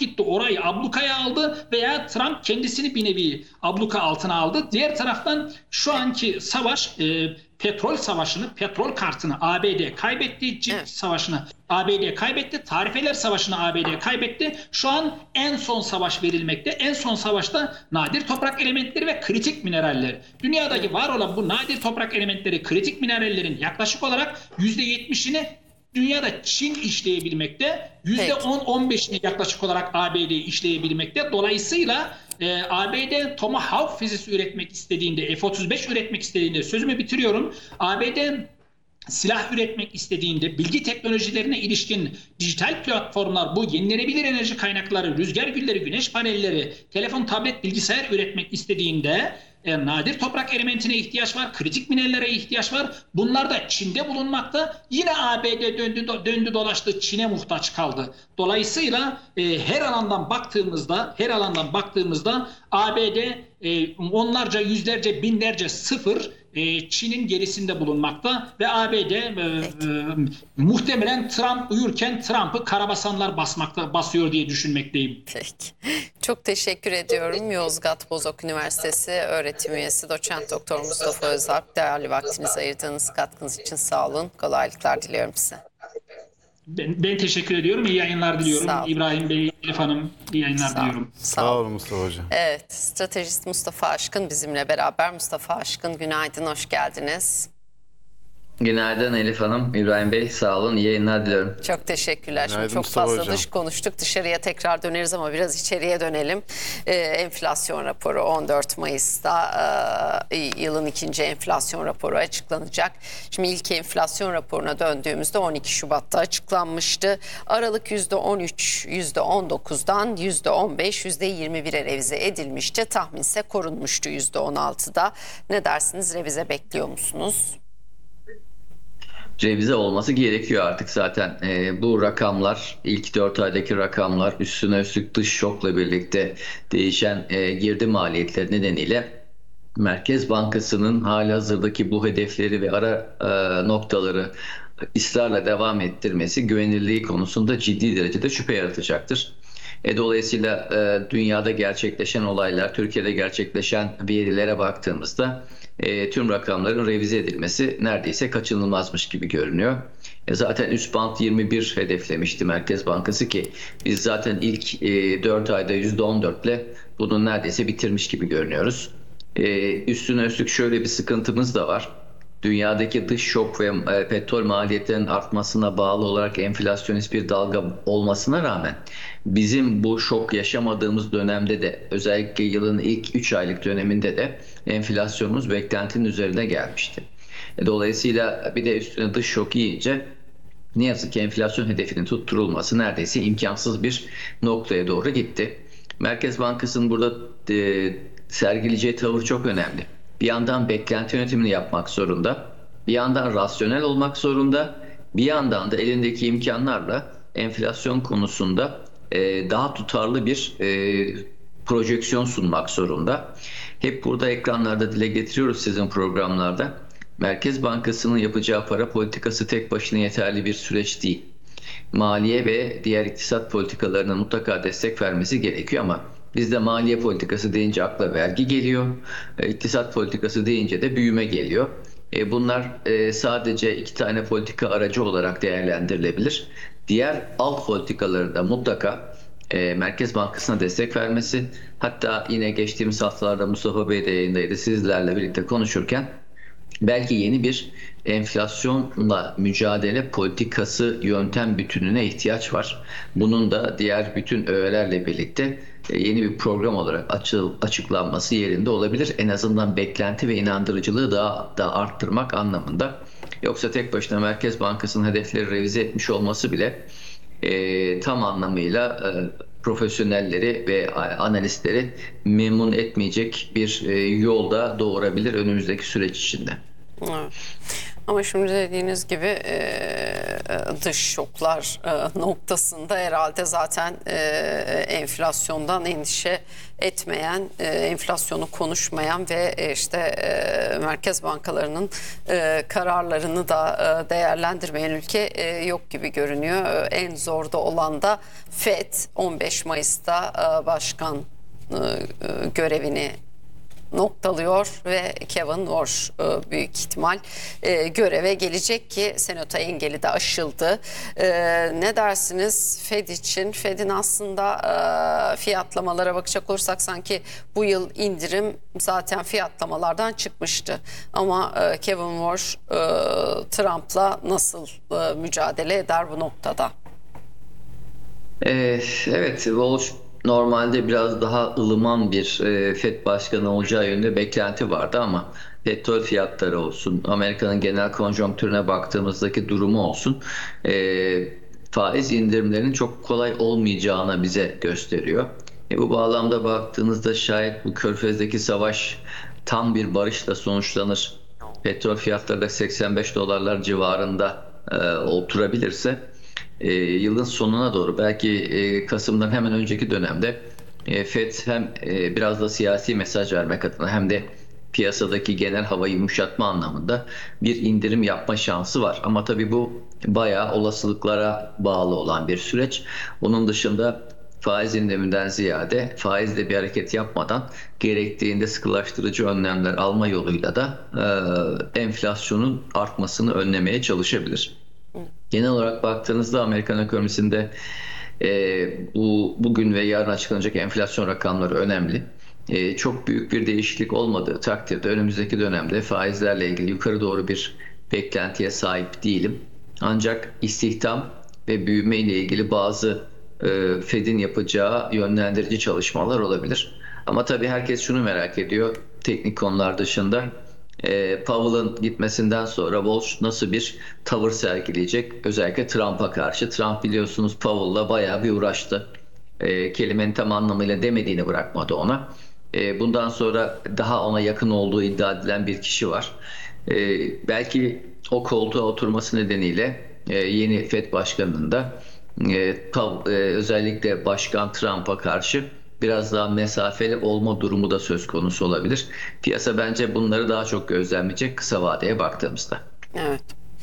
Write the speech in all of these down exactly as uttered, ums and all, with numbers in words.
gitti orayı ablukaya aldı veya Trump kendisini bir nevi abluka altına aldı. Diğer taraftan şu anki savaş e, petrol savaşını, petrol kartını A B D kaybetti, cilt Evet. savaşını A B D kaybetti, tarifeler savaşını A B D kaybetti. Şu an en son savaş verilmekte. En son savaşta nadir toprak elementleri ve kritik mineraller. Dünyadaki var olan bu nadir toprak elementleri, kritik minerallerin yaklaşık olarak yüzde yetmişini dünyada Çin işleyebilmekte, yüzde on on beşini yaklaşık olarak A B D işleyebilmekte. Dolayısıyla e, A B D Tomahawk füzesi üretmek istediğinde, F otuz beş üretmek istediğinde, sözümü bitiriyorum, A B D silah üretmek istediğinde, bilgi teknolojilerine ilişkin dijital platformlar, bu yenilenebilir enerji kaynakları, rüzgar gülleri, güneş panelleri, telefon, tablet, bilgisayar üretmek istediğinde e, nadir toprak elementine ihtiyaç var, kritik minerallere ihtiyaç var. Bunlar da Çin'de bulunmakta. Yine A B D döndü, döndü dolaştı, Çin'e muhtaç kaldı. Dolayısıyla e, her alandan baktığımızda, her alandan baktığımızda A B D e, onlarca, yüzlerce, binlerce sıfır Çin'in gerisinde bulunmakta ve A B D e, e, muhtemelen Trump uyurken Trump'ı karabasanlar basmakta, basıyor diye düşünmekteyim. Peki. Çok teşekkür ediyorum. Yozgat Bozok Üniversitesi öğretim üyesi doçent doktor Mustafa Özalp. Değerli vaktinizi ayırdığınız katkınız için sağ olun. Kolaylıklar diliyorum size. Ben, ben teşekkür ediyorum. İyi yayınlar diliyorum. İbrahim Bey, Elif Hanım, iyi yayınlar Sağ diliyorum. Sağ, Sağ olun Mustafa Hocam. Evet, stratejist Mustafa Aşkın bizimle beraber. Mustafa Aşkın, günaydın, hoş geldiniz. Günaydın Elif Hanım, İbrahim Bey, sağ olun, iyi yayınlar diliyorum. Çok teşekkürler. Şimdi Günaydın çok Mustafa fazla Hocam. dış konuştuk. Dışarıya tekrar döneriz ama biraz içeriye dönelim. Ee, enflasyon raporu on dört Mayıs'ta e, yılın ikinci enflasyon raporu açıklanacak. Şimdi ilk enflasyon raporuna döndüğümüzde on iki Şubat'ta açıklanmıştı. Aralık yüzde on üç, yüzde on dokuzdan yüzde on beş, yüzde yirmi bire revize edilmişti. Tahminse korunmuştu yüzde on altıda. Ne dersiniz? Revize bekliyor musunuz? Revize olması gerekiyor artık zaten. E, bu rakamlar, ilk dört aydaki rakamlar, üstüne üstlük dış şokla birlikte değişen e, girdi maliyetleri nedeniyle Merkez Bankası'nın halihazırdaki bu hedefleri ve ara e, noktaları ısrarla devam ettirmesi güvenilirliği konusunda ciddi derecede şüphe yaratacaktır. E, dolayısıyla e, dünyada gerçekleşen olaylar, Türkiye'de gerçekleşen verilere baktığımızda e, tüm rakamların revize edilmesi neredeyse kaçınılmazmış gibi görünüyor. E, zaten üst bant yirmi bir hedeflemişti Merkez Bankası ki biz zaten ilk e, dört ayda yüzde on dört ile bunu neredeyse bitirmiş gibi görünüyoruz. E, üstüne üstlük şöyle bir sıkıntımız da var. Dünyadaki dış şok ve e, petrol maliyetlerinin artmasına bağlı olarak enflasyonist bir dalga olmasına rağmen bizim bu şok yaşamadığımız dönemde de özellikle yılın ilk üç aylık döneminde de enflasyonumuz beklentinin üzerine gelmişti. E, dolayısıyla bir de üstüne dış şok yiyince ne yazık ki enflasyon hedefinin tutturulması neredeyse imkansız bir noktaya doğru gitti. Merkez Bankası'nın burada e, sergileyeceği tavır çok önemli. Bir yandan beklenti yönetimini yapmak zorunda, bir yandan rasyonel olmak zorunda, bir yandan da elindeki imkanlarla enflasyon konusunda e, daha tutarlı bir e, projeksiyon sunmak zorunda. Hep burada ekranlarda dile getiriyoruz sizin programlarda. Merkez Bankası'nın yapacağı para politikası tek başına yeterli bir süreç değil. Maliye ve diğer iktisat politikalarına mutlaka destek vermesi gerekiyor ama bizde maliye politikası deyince akla vergi geliyor, iktisat politikası deyince de büyüme geliyor. Bunlar sadece iki tane politika aracı olarak değerlendirilebilir. Diğer alt politikaları da mutlaka Merkez Bankası'na destek vermesi, hatta yine geçtiğimiz haftalarda Mustafa Bey de yayındaydı sizlerle birlikte konuşurken belki yeni bir enflasyonla mücadele politikası yöntem bütününe ihtiyaç var. Bunun da diğer bütün öğelerle birlikte yeni bir program olarak açıl, açıklanması yerinde olabilir. En azından beklenti ve inandırıcılığı daha da arttırmak anlamında. Yoksa tek başına Merkez Bankası'nın hedefleri revize etmiş olması bile e, tam anlamıyla e, profesyonelleri ve analistleri memnun etmeyecek bir e, yolda doğurabilir önümüzdeki süreç içinde. Evet. Ama şimdi dediğiniz gibi e, dış şoklar e, noktasında herhalde zaten e, enflasyondan endişe etmeyen, e, enflasyonu konuşmayan ve e, işte e, merkez bankalarının e, kararlarını da e, değerlendirmeyen ülke e, yok gibi görünüyor. E, en zorda olan da Fed on beş Mayıs'ta e, başkan e, e, görevini noktalıyor ve Kevin Warsh e, büyük ihtimal e, göreve gelecek ki senato engeli de aşıldı. E, ne dersiniz Fed için? Fed'in aslında e, fiyatlamalara bakacak olursak sanki bu yıl indirim zaten fiyatlamalardan çıkmıştı. Ama e, Kevin Warsh e, Trump'la nasıl e, mücadele eder bu noktada? Ee, evet, Walsh normalde biraz daha ılıman bir e, Fed başkanı olacağı yönünde beklenti vardı ama petrol fiyatları olsun, Amerika'nın genel konjonktürüne baktığımızdaki durumu olsun, e, faiz indirimlerinin çok kolay olmayacağını bize gösteriyor. E, bu bağlamda baktığınızda şayet bu Körfez'deki savaş tam bir barışla sonuçlanır, petrol fiyatları da seksen beş dolarlar civarında e, oturabilirse, E, yılın sonuna doğru belki e, Kasım'dan hemen önceki dönemde e, Fed hem e, biraz da siyasi mesaj vermek adına hem de piyasadaki genel havayı yumuşatma anlamında bir indirim yapma şansı var. Ama tabii bu bayağı olasılıklara bağlı olan bir süreç. Onun dışında faiz indiriminden ziyade faizle bir hareket yapmadan gerektiğinde sıkılaştırıcı önlemler alma yoluyla da e, enflasyonun artmasını önlemeye çalışabilir. Genel olarak baktığınızda Amerikan ekonomisinde e, bu bugün ve yarın açıklanacak enflasyon rakamları önemli. E, çok büyük bir değişiklik olmadığı takdirde önümüzdeki dönemde faizlerle ilgili yukarı doğru bir beklentiye sahip değilim. Ancak istihdam ve büyüme ile ilgili bazı e, Fed'in yapacağı yönlendirici çalışmalar olabilir. Ama tabii herkes şunu merak ediyor teknik konular dışında. E, Powell'ın gitmesinden sonra Walsh nasıl bir tavır sergileyecek? Özellikle Trump'a karşı. Trump biliyorsunuz Powell'la bayağı bir uğraştı. E, kelimenin tam anlamıyla demediğini bırakmadı ona. E, bundan sonra daha ona yakın olduğu iddia edilen bir kişi var. E, belki o koltuğa oturması nedeniyle e, yeni Fed Başkanı'nın da e, Powell, e, özellikle Başkan Trump'a karşı biraz daha mesafeli olma durumu da söz konusu olabilir. Piyasa bence bunları daha çok gözlemleyecek kısa vadeye baktığımızda. Evet.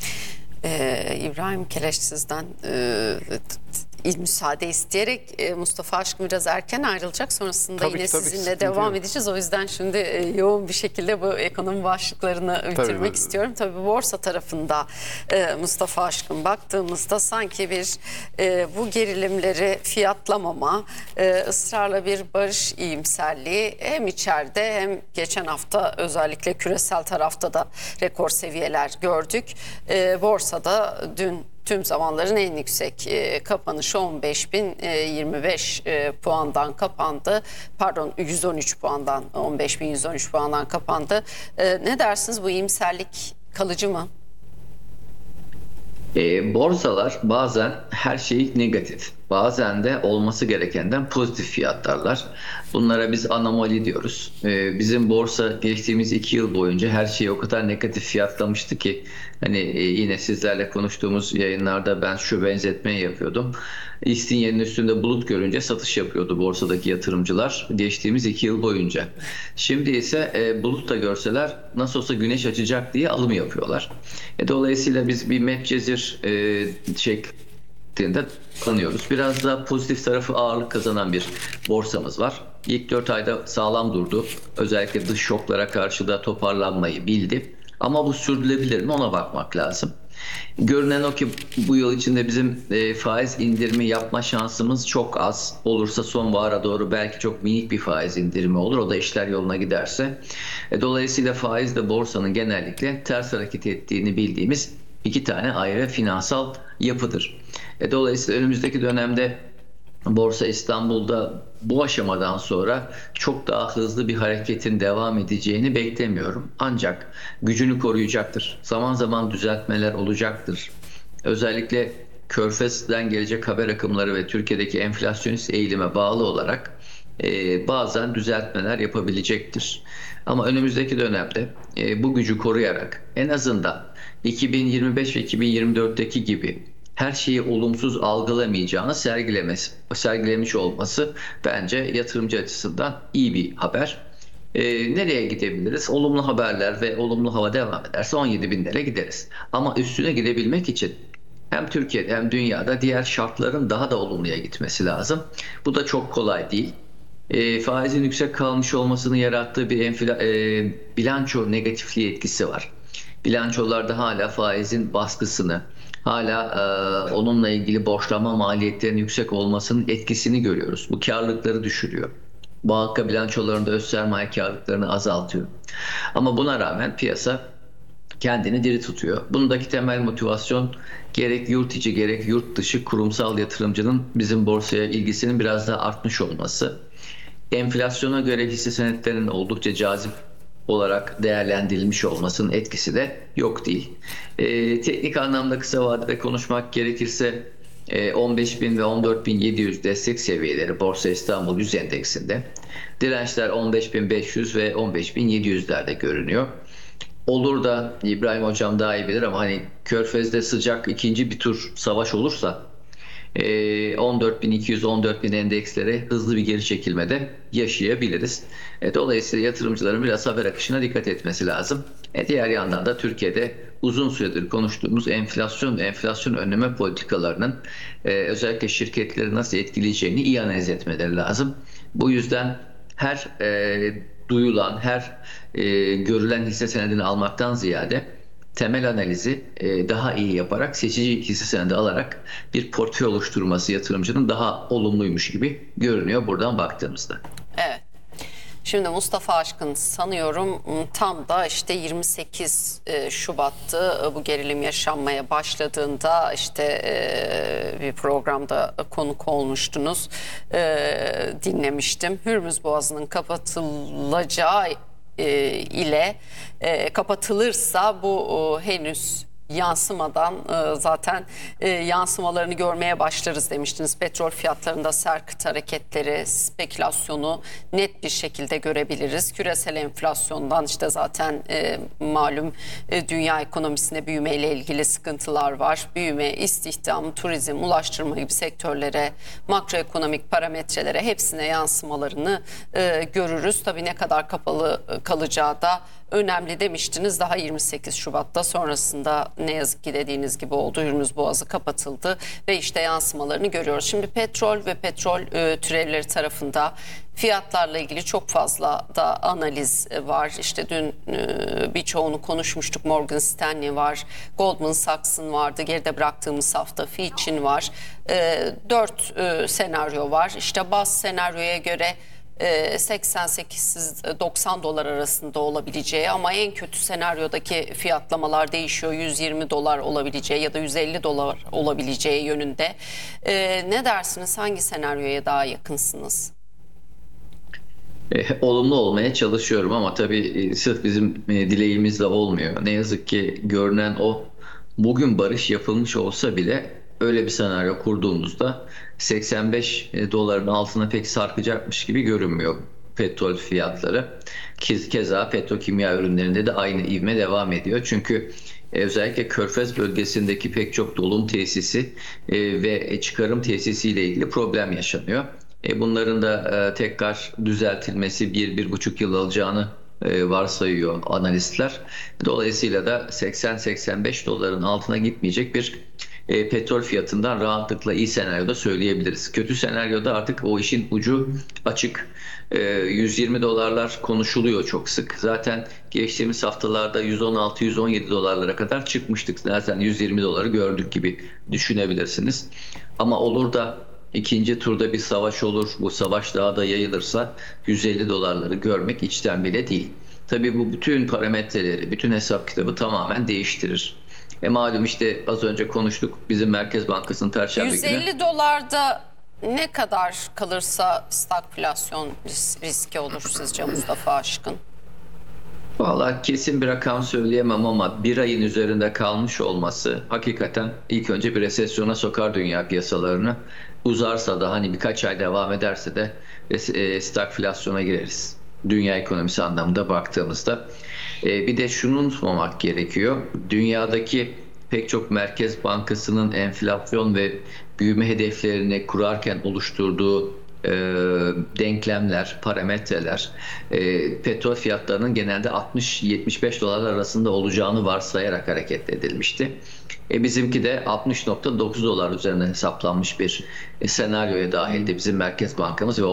Ee, İbrahim Keleş sizden e, müsaade isteyerek e, Mustafa Aşkın biraz erken ayrılacak. Sonrasında Tabii yine ki, tabii, sizinle sıkıntı devam yok. edeceğiz. O yüzden şimdi e, yoğun bir şekilde bu ekonomi başlıklarını bitirmek Tabii. istiyorum. Tabii borsa tarafında e, Mustafa Aşkın baktığımızda sanki bir e, bu gerilimleri fiyatlamama, e, ısrarla bir barış iyimserliği hem içeride hem geçen hafta özellikle küresel tarafta da rekor seviyeler gördük. E, borsada dün tüm zamanların en yüksek e, kapanışı on beş bin yirmi beş e, puandan kapandı. Pardon yüz on üç puandan on beş bin yüz on üç puandan kapandı. E, ne dersiniz, bu iyimserlik kalıcı mı? E, borsalar bazen her şey negatif, bazen de olması gerekenden pozitif fiyatlarlar. Bunlara biz anomali diyoruz. E, bizim borsa geçtiğimiz iki yıl boyunca her şeyi o kadar negatif fiyatlamıştı ki hani e, yine sizlerle konuştuğumuz yayınlarda ben şu benzetmeyi yapıyordum. İstinye'nin üstünde bulut görünce satış yapıyordu borsadaki yatırımcılar geçtiğimiz iki yıl boyunca. Şimdi ise e, bulut da görseler nasıl olsa güneş açacak diye alım yapıyorlar. E, dolayısıyla biz bir Medcezir e, şeklinde tanıyoruz. Biraz da pozitif tarafı ağırlık kazanan bir borsamız var. İlk dört ayda sağlam durdu. Özellikle dış şoklara karşı da toparlanmayı bildi. Ama bu sürdürülebilir mi, ona bakmak lazım. Görünen o ki bu yıl içinde bizim e, faiz indirimi yapma şansımız çok az. Olursa sonbahara doğru belki çok minik bir faiz indirimi olur. O da işler yoluna giderse. E, dolayısıyla faiz de borsanın genellikle ters hareket ettiğini bildiğimiz iki tane ayrı finansal yapıdır. E, dolayısıyla önümüzdeki dönemde Borsa İstanbul'da bu aşamadan sonra çok daha hızlı bir hareketin devam edeceğini beklemiyorum. Ancak gücünü koruyacaktır. Zaman zaman düzeltmeler olacaktır. Özellikle Körfez'den gelecek haber akımları ve Türkiye'deki enflasyonist eğilime bağlı olarak e, bazen düzeltmeler yapabilecektir. Ama önümüzdeki dönemde e, bu gücü koruyarak en azından iki bin yirmi beş ve iki bin yirmi dörtteki gibi her şeyi olumsuz algılamayacağını sergilemesi, sergilemiş olması bence yatırımcı açısından iyi bir haber. Ee, nereye gidebiliriz? Olumlu haberler ve olumlu hava devam ederse on yedi binlere gideriz. Ama üstüne gidebilmek için hem Türkiye'de hem dünyada diğer şartların daha da olumluya gitmesi lazım. Bu da çok kolay değil. E, faizin yüksek kalmış olmasının yarattığı bir enfla, e, bilanço negatifliği etkisi var. Bilançolarda hala faizin baskısını, hala e, onunla ilgili borçlanma maliyetlerinin yüksek olmasının etkisini görüyoruz. Bu karlılıkları düşürüyor. Banka bilançolarında öz sermaye karlılıklarını azaltıyor. Ama buna rağmen piyasa kendini diri tutuyor. Bundaki temel motivasyon gerek yurt içi gerek yurt dışı kurumsal yatırımcının bizim borsaya ilgisinin biraz daha artmış olması. Enflasyona göre hisse senetlerinin oldukça cazip olarak değerlendirilmiş olmasının etkisi de yok değil. E, teknik anlamda kısa vadede konuşmak gerekirse e, on beş bin ve on dört bin yedi yüz destek seviyeleri Borsa İstanbul yüz endeksinde. Dirençler on beş bin beş yüz ve on beş bin yedi yüzlerde görünüyor. Olur da İbrahim Hocam daha iyi bilir ama hani Körfez'de sıcak ikinci bir tur savaş olursa on dört bin iki yüz on dört bin endekslere hızlı bir geri çekilmede yaşayabiliriz. Dolayısıyla yatırımcıların biraz haber akışına dikkat etmesi lazım. Diğer yandan da Türkiye'de uzun süredir konuştuğumuz enflasyon ve enflasyon önleme politikalarının özellikle şirketleri nasıl etkileyeceğini iyi analiz etmeleri lazım. Bu yüzden her duyulan, her görülen hisse senedini almaktan ziyade temel analizi daha iyi yaparak seçici hisse senedi alarak bir portföy oluşturması yatırımcının daha olumluymuş gibi görünüyor buradan baktığımızda. Evet. Şimdi Mustafa Aşkın sanıyorum tam da işte yirmi sekiz Şubat'tı bu gerilim yaşanmaya başladığında işte bir programda konuk olmuştunuz, dinlemiştim. Hürmüz Boğazı'nın kapatılacağı ile kapatılırsa bu henüz yansımadan zaten yansımalarını görmeye başlarız demiştiniz. Petrol fiyatlarında serkıt hareketleri, spekülasyonu net bir şekilde görebiliriz. Küresel enflasyondan işte zaten malum dünya ekonomisine büyümeyle ilgili sıkıntılar var. Büyüme, istihdam, turizm, ulaştırma gibi sektörlere, makroekonomik parametrelere hepsine yansımalarını görürüz. Tabii ne kadar kapalı kalacağı da önemli demiştiniz. Daha yirmi sekiz Şubat'ta sonrasında ne yazık ki dediğiniz gibi oldu. Hürmüz Boğazı kapatıldı ve işte yansımalarını görüyoruz. Şimdi petrol ve petrol e, türevleri tarafında fiyatlarla ilgili çok fazla da analiz var. İşte dün e, birçoğunu konuşmuştuk. Morgan Stanley var, Goldman Sachs'ın vardı. Geride bıraktığımız hafta Fitch'in var. E, dört e, senaryo var. İşte baz senaryoya göre seksen sekiz doksan dolar arasında olabileceği ama en kötü senaryodaki fiyatlamalar değişiyor. yüz yirmi dolar olabileceği ya da yüz elli dolar olabileceği yönünde. Ee, ne dersiniz? Hangi senaryoya daha yakınsınız? E, olumlu olmaya çalışıyorum ama tabii e, sırf bizim e, dileğimizle olmuyor. Ne yazık ki görünen o, bugün barış yapılmış olsa bile öyle bir senaryo kurduğumuzda seksen beş doların altına pek sarkacakmış gibi görünmüyor petrol fiyatları. Kez, keza petrokimya ürünlerinde de aynı ivme devam ediyor. Çünkü özellikle Körfez bölgesindeki pek çok dolum tesisi ve çıkarım tesisiyle ilgili problem yaşanıyor. Bunların da tekrar düzeltilmesi bir, bir buçuk yıl alacağını varsayıyor analistler. Dolayısıyla da seksen seksen beş doların altına gitmeyecek bir E, petrol fiyatından rahatlıkla iyi senaryoda söyleyebiliriz. Kötü senaryoda artık o işin ucu açık. E, yüz yirmi dolarlar konuşuluyor çok sık. Zaten geçtiğimiz haftalarda yüz on altı yüz on yedi dolarlara kadar çıkmıştık. Zaten yüz yirmi doları gördük gibi düşünebilirsiniz. Ama olur da ikinci turda bir savaş olur, bu savaş daha da yayılırsa yüz elli dolarları görmek içten bile değil. Tabii bu bütün parametreleri, bütün hesap kitabı tamamen değiştirir. E malum işte az önce konuştuk, bizim Merkez Bankası'nın Perşembe günü. yüz elli dolarda ne kadar kalırsa stagflasyon riski olur sizce Mustafa Aşkın? Vallahi kesin bir rakam söyleyemem ama bir ayın üzerinde kalmış olması hakikaten ilk önce bir resesyona sokar dünya piyasalarını. Uzarsa da hani birkaç ay devam ederse de stagflasyona gireriz. Dünya ekonomisi anlamında baktığımızda. E, bir de şunu unutmamak gerekiyor. Dünyadaki pek çok merkez bankasının enflasyon ve büyüme hedeflerini kurarken oluşturduğu e, denklemler, parametreler, e, petrol fiyatlarının genelde altmış yetmiş beş dolar arasında olacağını varsayarak hareket edilmişti. E, bizimki de altmış nokta dokuz dolar üzerine hesaplanmış bir e, senaryoya dahildi bizim Merkez Bankamız ve